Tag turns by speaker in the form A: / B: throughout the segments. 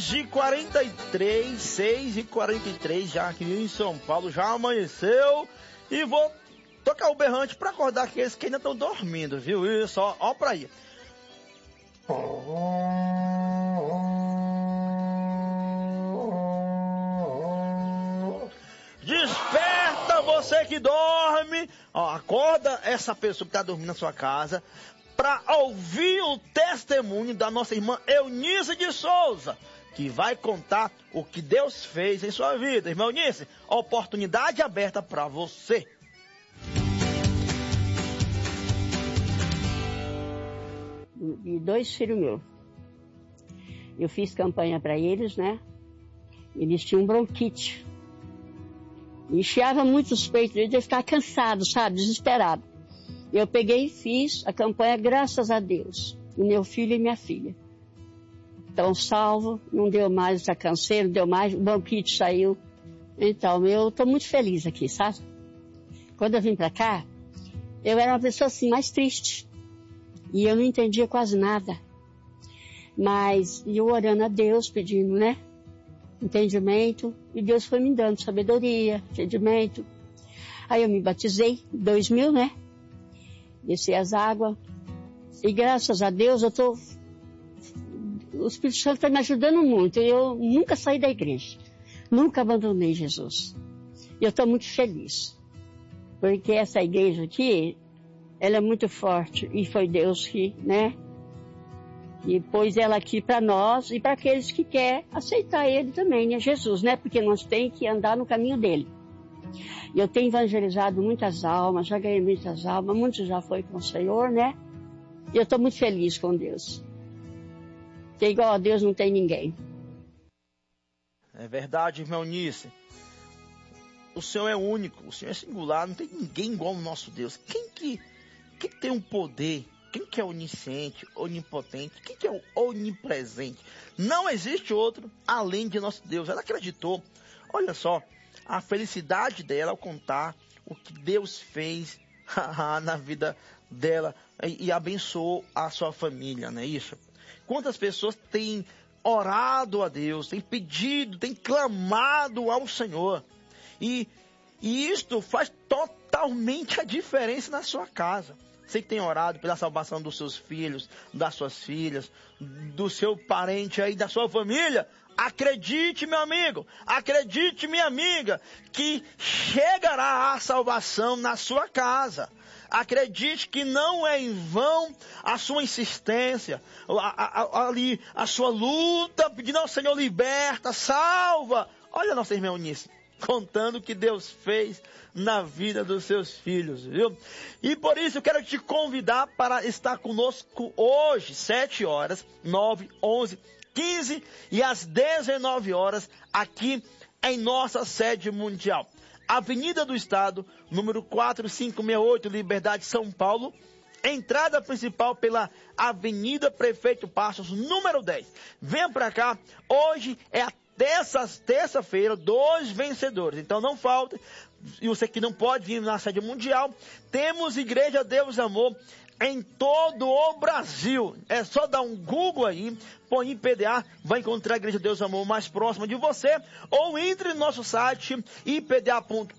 A: 6h43 já aqui em São Paulo, já amanheceu e vou tocar o berrante para acordar aqueles que ainda estão dormindo, viu? Isso, ó pra aí. Desperta você que dorme, acorda essa pessoa que está dormindo na sua casa para ouvir o testemunho da nossa irmã Eunice de Souza, que vai contar o que Deus fez em sua vida. Irmã Eunice, oportunidade aberta para você.
B: E 2 filhos meus. Eu fiz campanha para eles, né? Eles tinham bronquite. Encheava muito os peitos deles, eles ficavam cansados, sabe? Desesperados. Eu peguei e fiz a campanha, graças a Deus. O meu filho e minha filha. Então, salvo, não deu mais a canseira, não deu mais, o bronquite saiu. Então, eu estou muito feliz aqui, sabe? Quando eu vim para cá, eu era uma pessoa assim, mais triste. E eu não entendia quase nada. Mas eu orando a Deus, pedindo, né? Entendimento. E Deus foi me dando sabedoria, entendimento. Aí eu me batizei, em 2000, né? Desci as águas. E graças a Deus o Espírito Santo está me ajudando muito. Eu nunca saí da igreja. Nunca abandonei Jesus. E eu estou muito feliz. Porque essa igreja aqui, ela é muito forte. E foi Deus que, né? E pôs ela aqui para nós e para aqueles que querem aceitar Ele também, né? Jesus, né? Porque nós temos que andar no caminho dele. E eu tenho evangelizado muitas almas, já ganhei muitas almas, muitos já foi com o Senhor, né? E eu estou muito feliz com Deus. Porque igual a Deus não tem ninguém.
A: É verdade, irmão Eunice. O Senhor é único, o Senhor é singular, não tem ninguém igual ao nosso Deus. Quem que tem um poder? Quem que é onisciente, onipotente? Quem que é o onipresente? Não existe outro além de nosso Deus. Ela acreditou. Olha só, a felicidade dela ao contar o que Deus fez na vida dela e abençoou a sua família, não é isso? Quantas pessoas têm orado a Deus, têm pedido, têm clamado ao Senhor. E isto faz totalmente a diferença na sua casa. Você que tem orado pela salvação dos seus filhos, das suas filhas, do seu parente aí, da sua família, acredite, meu amigo, acredite, minha amiga, que chegará a salvação na sua casa. Acredite que não é em vão a sua insistência, a sua luta, pedindo ao Senhor, liberta, salva. Olha a nossa irmã Eunice, contando o que Deus fez na vida dos seus filhos, viu? E por isso eu quero te convidar para estar conosco hoje, 7 horas, 9, 11, 15 e às 19 horas, aqui em nossa sede mundial. Avenida do Estado, número 4568, Liberdade, São Paulo. Entrada principal pela Avenida Prefeito Passos, número 10. Venha para cá, hoje é a terça-feira, 2 vencedores. Então não falta. E você que não pode vir na sede mundial, temos Igreja Deus Amor em todo o Brasil. É só dar um Google aí, põe IPDA, vai encontrar a Igreja Deus Amor mais próxima de você, ou entre no nosso site ipda.com.br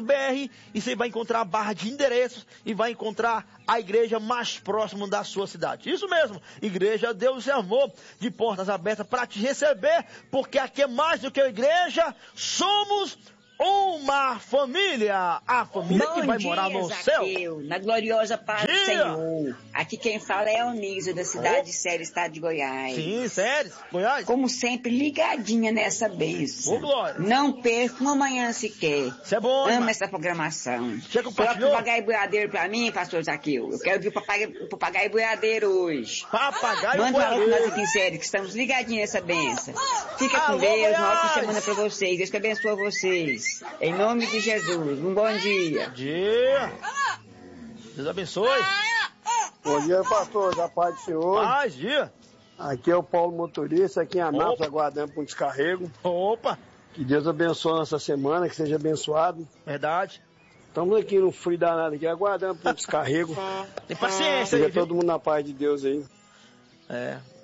A: e você vai encontrar a barra de endereços e vai encontrar a igreja mais próxima da sua cidade. Isso mesmo, Igreja Deus Amor, de portas abertas para te receber, porque aqui é mais do que a igreja, somos uma família, a família
C: Bom
A: que vai
C: dia,
A: morar no
C: Zaqueu,
A: céu.
C: Na gloriosa paz do Senhor. Aqui quem fala é a Onísia, da cidade de Séries, estado de Goiás.
A: Sim, Séries, Goiás.
C: Como sempre, ligadinha nessa bênção.
A: Ô, Glória.
C: Não perca uma manhã sequer.
A: Isso é bom,
C: Amo
A: irmão.
C: essa programação.
A: Chega o
C: Coloca o
A: pastor.
C: papagaio boiadeiro pra mim, pastor Zaqueu. Eu quero ver o papagaio boiadeiro hoje.
A: Papagaio
C: Manda um alô pra nós
A: boiadeiro.
C: aqui em Séries, que estamos ligadinhos nessa bênção. Fica com
A: Alô,
C: Deus, uma ótima
A: Goiás.
C: semana pra vocês. Deus que abençoe vocês. Em nome de Jesus, um bom dia.
A: Dia. Deus abençoe.
D: Bom dia, pastor, da paz do Senhor.
A: Paz, dia.
D: Aqui é o Paulo Motorista, aqui em Anápolis,
A: Opa.
D: aguardando para um descarrego.
A: Opa,
D: Que Deus abençoe nossa semana, que seja abençoado.
A: verdade.
D: Estamos aqui no frio danado, aqui, aguardando para um descarrego.
A: Tem paciência aí,
D: Seja
A: viu?
D: todo mundo na paz de Deus aí.
A: É.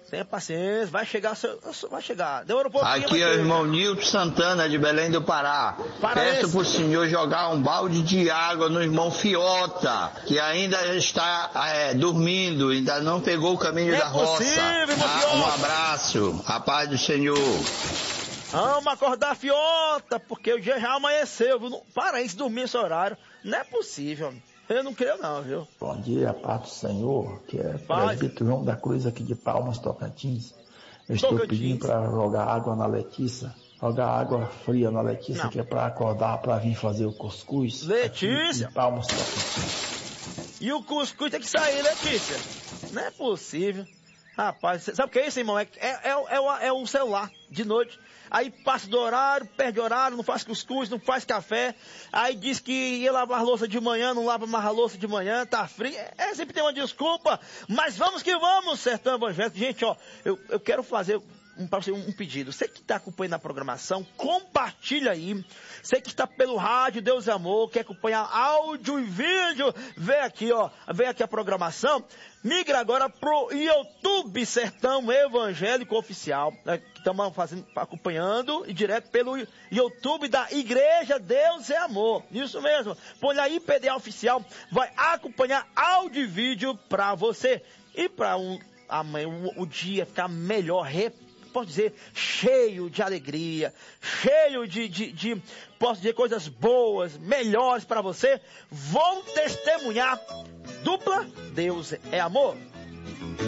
A: Tenha paciência, vai chegar. Demora um pouquinho.
E: Aqui é o irmão Nilton Santana, de Belém do Pará. Peço pro senhor jogar um balde de água no irmão Fiota, que ainda está dormindo, ainda não pegou o caminho da roça. Um abraço, a paz do Senhor.
A: Vamos acordar, Fiota, porque o dia já amanheceu, viu? Paraense dormir esse horário. Não é possível. Eu não creio não, viu?
F: Bom dia, paz do Senhor, que é presbítero João da Cruz aqui de Palmas, Tocantins. Eu estou pedindo para jogar água na Letícia, jogar água fria na Letícia, não. Que é para acordar, para vir fazer o cuscuz.
A: Letícia?
F: Aqui em Palmas, Tocantins.
A: E o cuscuz tem que sair, Letícia. Não é possível. Rapaz, sabe o que é isso, irmão? É o celular, de noite. Aí passa do horário, perde horário, não faz cuscuz, não faz café. Aí diz que ia lavar louça de manhã, não lava mais a louça de manhã, tá frio. Sempre tem uma desculpa. Mas vamos que vamos, Sertão Evangélico. Gente, ó, eu quero fazer para você um pedido. Você que está acompanhando a programação, compartilha aí. Você que está pelo rádio Deus e Amor, quer acompanhar áudio e vídeo, vem aqui a programação. Migra agora pro YouTube Sertão Evangélico Oficial, né, que estamos acompanhando e direto pelo YouTube da Igreja Deus e Amor. Isso mesmo. Põe aí IPDA Oficial, vai acompanhar áudio e vídeo para você. E para amanhã o dia ficar melhor, posso dizer, cheio de alegria, cheio de posso dizer, coisas boas, melhores para você. Vou testemunhar. Dupla Deus é Amor.